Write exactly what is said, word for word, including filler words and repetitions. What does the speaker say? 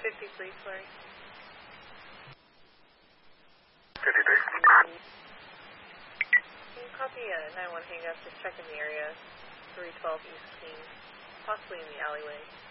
fifty-three, sorry. fifty-three. Can you copy uh, nine one hang up? Just checking the area. three twelve East King. Possibly in the alleyway.